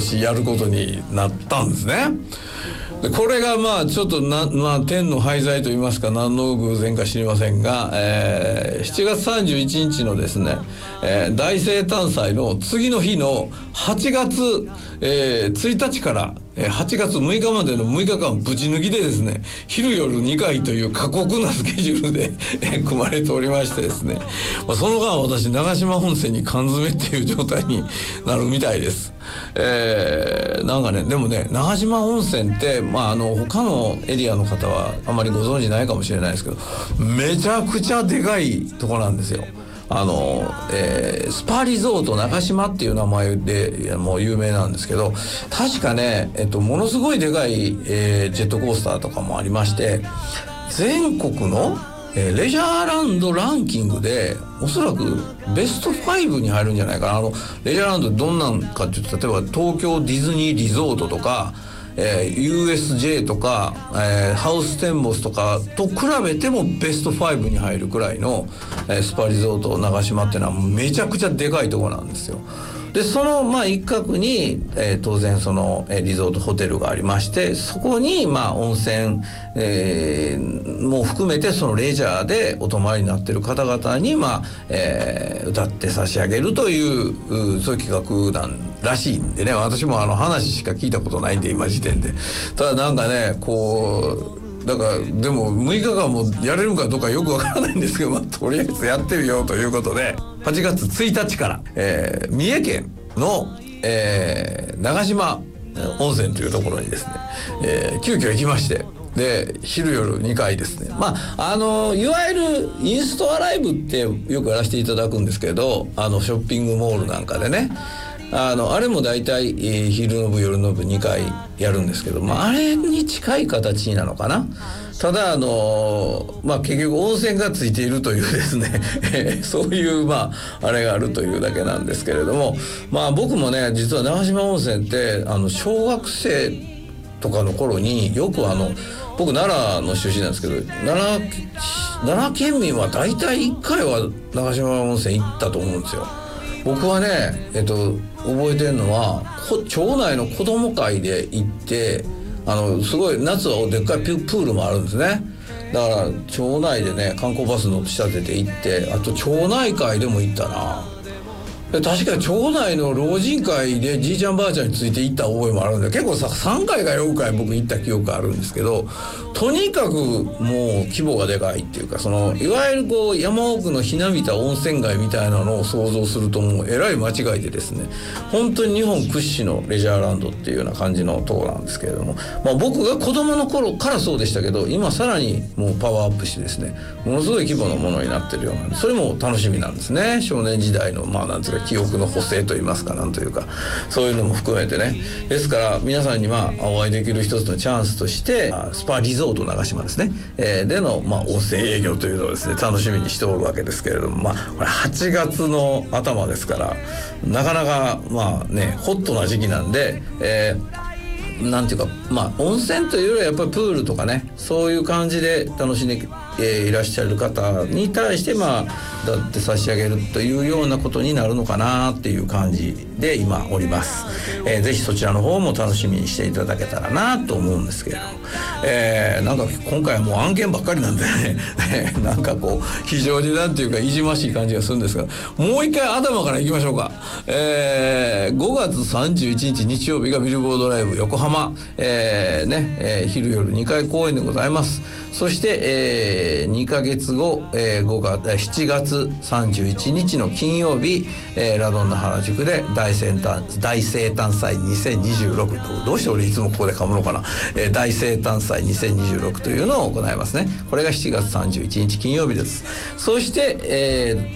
年やることになったんですね。でこれがちょっと天の廃材といいますか何の偶然か知りませんが、7月31日のですね、大生誕祭の次の日の8月、1日から8月6日までの6日間ぶち抜きでですね、昼夜2回という過酷なスケジュールで組まれておりましてですね、その間私長島本線に缶詰っていう状態になるみたいです。なんかね、でもね、長島温泉って他のエリアの方はあまりご存知ないかもしれないですけど、めちゃくちゃでかいとこなんですよ。スパリゾート長島っていう名前でもう有名なんですけど、確かね、ものすごいでかい、ジェットコースターとかもありまして、全国のレジャーランドランキングでおそらくベスト5に入るんじゃないかな。レジャーランドどんなんかっていうと、例えば東京ディズニーリゾートとか、USJ とか、ハウステンボスとかと比べてもベスト5に入るくらいの、スパリゾート長島っていうのはめちゃくちゃでかいところなんですよ。でその一角に、当然そのリゾートホテルがありまして、そこに温泉、も含めてそのレジャーでお泊まりになっている方々に歌って差し上げるというそういう企画なんらしいんでね、私も話しか聞いたことないんで今時点で。ただなんかね、だからでも6日間もやれるかどうかよくわからないんですけど、とりあえずやってるよということで、8月1日から、三重県の、長島温泉というところにですね、急遽行きまして、で昼夜2回ですね、いわゆるインストアライブってよくやらせていただくんですけど、ショッピングモールなんかでね、あれも大体、昼の部夜の部2回やるんですけど、あれに近い形なのかな。ただ結局温泉がついているというですねそういうあれがあるというだけなんですけれども、僕もね実は長島温泉って小学生とかの頃によく僕奈良の出身なんですけど、奈良県民は大体1回は長島温泉行ったと思うんですよ。僕はね、覚えてるのは町内の子供会で行って、すごい夏はでっかいプールもあるんですね。だから町内でね観光バスの仕立てて行って、あと町内会でも行ったな。で確かに町内の老人会でじいちゃんばあちゃんについて行った覚えもあるんで、結構3回か4回僕行った記憶あるんですけど、とにかくもう規模がでかいっていうか、いわゆる山奥のひなびた温泉街みたいなのを想像するともうえらい間違いでですね、本当に日本屈指のレジャーランドっていうような感じのところなんですけれども、僕が子供の頃からそうでしたけど、今さらにもうパワーアップしてですね、ものすごい規模のものになってるようなんで、それも楽しみなんですね。少年時代のなんていうか記憶の補正といいますか、なんというかそういうのも含めてね。ですから皆さんにお会いできる一つのチャンスとしてスパリゾート長島ですね、での温泉営業というのをですね楽しみにしておるわけですけれども、これ8月の頭ですから、なかなかホットな時期なんで、なんていうか温泉というよりはやっぱりプールとかね、そういう感じで楽しんで、いらっしゃる方に対してだって差し上げるというようなことになるのかなっていう感じで今おります。ぜひそちらの方も楽しみにしていただけたらなと思うんですけれども、なんか今回はもう案件ばっかりなんでねなんか非常になんていうかいじましい感じがするんですが、もう一回頭からいきましょうか。5月31日日曜日がビルボードライブ横浜、昼夜2回公演でございます。そして、2ヶ月後、7月31日の金曜日、ラドンナ原宿で大生誕祭2026、どうして俺いつもここで噛むのかな、大生誕祭2026というのを行いますね。これが7月31日金曜日です。そして、